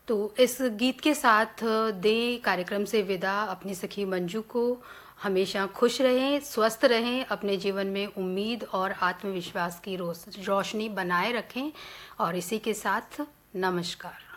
तो इस गीत के साथ दें कार्यक्रम से विदा अपनी सखी मंजू को। हमेशा खुश रहें, स्वस्थ रहें, अपने जीवन में उम्मीद और आत्मविश्वास की रोशनी बनाए रखें। और इसी के साथ नमस्कार।